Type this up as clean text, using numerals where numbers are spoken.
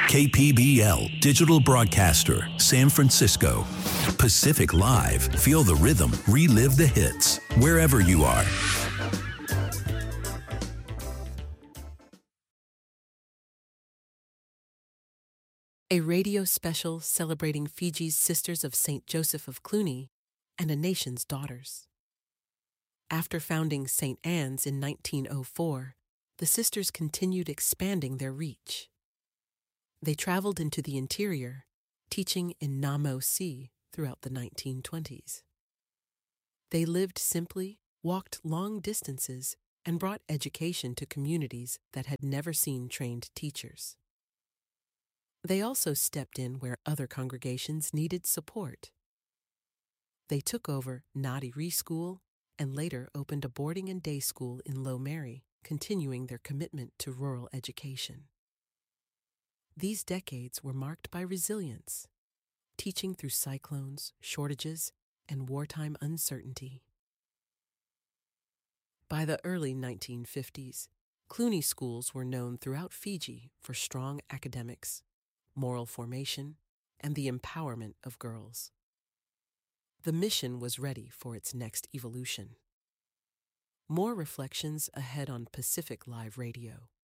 KPBL, digital broadcaster, San Francisco. Pacific Live, feel the rhythm, relive the hits, wherever you are. A radio special celebrating Fiji's Sisters of St. Joseph of Cluny and a nation's daughters. After founding St. Anne's in 1904, the sisters continued expanding their reach. They traveled into the interior, teaching in Namo Si throughout the 1920s. They lived simply, walked long distances, and brought education to communities that had never seen trained teachers. They also stepped in where other congregations needed support. They took over Ngāti Ri School and later opened a boarding and day school in Low Mary, continuing their commitment to rural education. These decades were marked by resilience, teaching through cyclones, shortages, and wartime uncertainty. By the early 1950s, Cluny schools were known throughout Fiji for strong academics, moral formation, and the empowerment of girls. The mission was ready for its next evolution. More reflections ahead on Pacific Live Radio.